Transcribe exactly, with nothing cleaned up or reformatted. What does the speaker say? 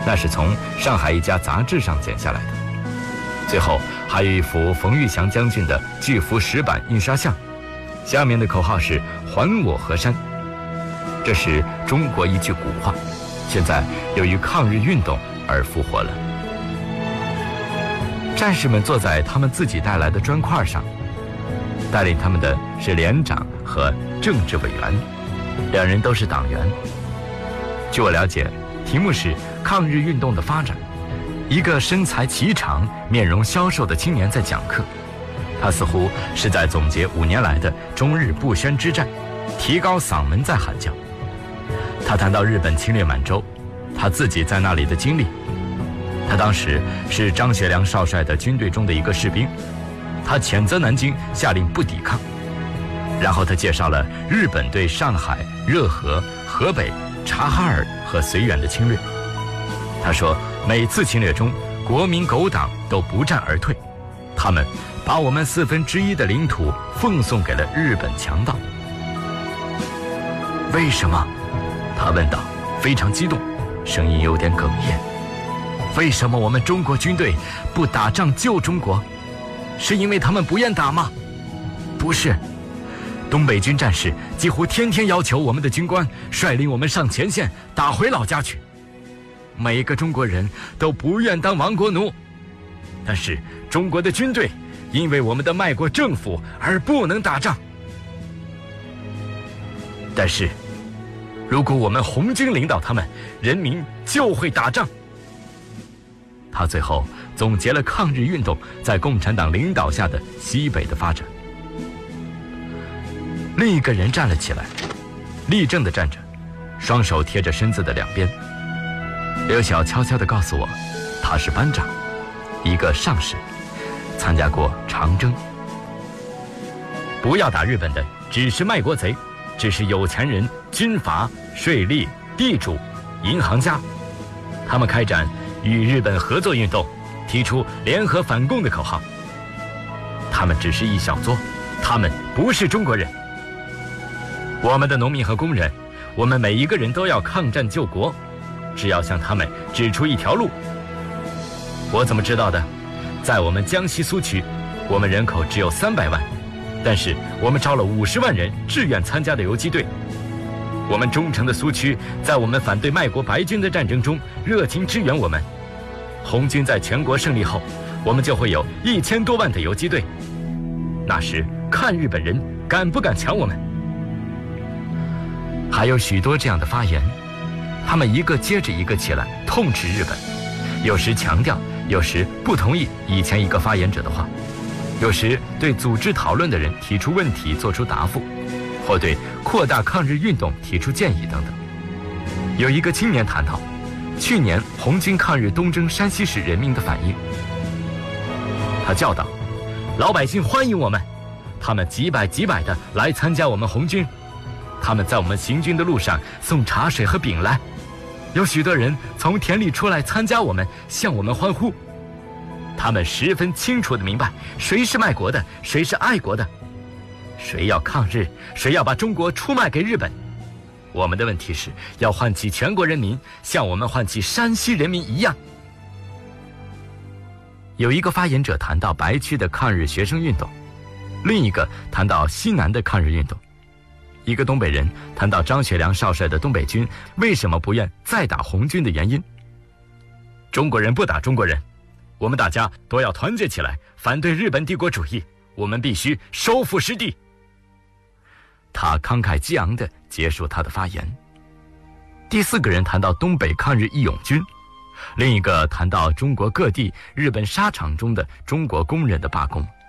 那是从上海一家杂志上剪下来的。最后还有一幅冯玉祥将军的巨幅石板印刷像，下面的口号是还我河山。这是中国一句古话，现在由于抗日运动而复活了。战士们坐在他们自己带来的砖块上，带领他们的是连长和政治委员，两人都是党员。据我了解，题目是抗日运动的发展。一个身材颀长、面容消瘦的青年在讲课，他似乎是在总结五年来的中日不宣之战，提高嗓门在喊叫。他谈到日本侵略满洲，他自己在那里的经历。他当时是张学良少帅的军队中的一个士兵，他谴责南京，下令不抵抗。然后他介绍了日本对上海、热河、河北、察哈尔和绥远的侵略。他说，每次侵略中，国民狗党都不战而退，他们把我们四分之一的领土奉送给了日本强盗。为什么？他问道，非常激动，声音有点哽咽。为什么我们中国军队不打仗救中国？是因为他们不愿打吗？不是，东北军战士几乎天天要求我们的军官率领我们上前线打回老家去。每一个中国人都不愿当亡国奴，但是中国的军队因为我们的卖国政府而不能打仗。但是如果我们红军领导他们，人民就会打仗。他最后总结了抗日运动在共产党领导下的西北的发展。另一个人站了起来，立正地站着，双手贴着身子的两边。刘晓悄悄地告诉我，他是班长，一个上士，参加过长征。不要打日本的只是卖国贼，只是有钱人、军阀、税吏、地主、银行家，他们开展与日本合作运动，提出联合反共的口号。他们只是一小撮，他们不是中国人。我们的农民和工人，我们每一个人都要抗战救国，只要向他们指出一条路。我怎么知道的？在我们江西苏区，我们人口只有三百万，但是我们招了五十万人志愿参加的游击队。我们忠诚的苏区，在我们反对卖国白军的战争中热情支援我们。红军在全国胜利后，我们就会有一千多万的游击队。那时看日本人敢不敢抢我们？还有许多这样的发言，他们一个接着一个起来痛斥日本，有时强调，有时不同意以前一个发言者的话，有时对组织讨论的人提出问题做出答复，或对扩大抗日运动提出建议等等。有一个青年谈到去年红军抗日东征山西市人民的反应，他叫道，老百姓欢迎我们，他们几百几百的来参加我们红军，他们在我们行军的路上送茶水和饼来，有许多人从田里出来参加我们，向我们欢呼。他们十分清楚地明白谁是卖国的，谁是爱国的，谁要抗日，谁要把中国出卖给日本。我们的问题是要唤起全国人民，像我们唤起山西人民一样。有一个发言者谈到白区的抗日学生运动，另一个谈到西南的抗日运动，一个东北人谈到张学良少帅的东北军为什么不愿再打红军的原因。中国人不打中国人，我们大家都要团结起来，反对日本帝国主义，我们必须收复失地。他慷慨激昂地结束他的发言。第四个人谈到东北抗日义勇军，另一个谈到中国各地日本沙场中的中国工人的罢工。